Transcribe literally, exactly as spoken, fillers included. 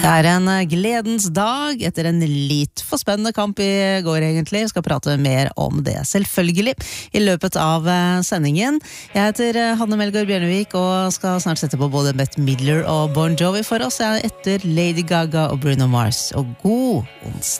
Det er en gledens dag etter en litt for spennende kamp i går egentlig. Vi skal prate mer om det selvfølgelig i løpet av sendingen. Jeg heter Hanne Melgaard Bjørnevik og skal snart sette på både Bette Midler og Bon Jovi for oss etter Lady Gaga og Bruno Mars. Og god onsdag!